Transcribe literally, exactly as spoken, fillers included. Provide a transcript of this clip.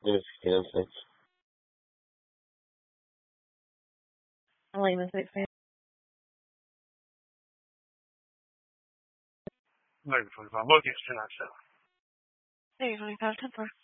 Yes, yes, yes. Elaine, is it fair? Maybe forty-five buckets tonight, so. Hey, twenty-five, ten for.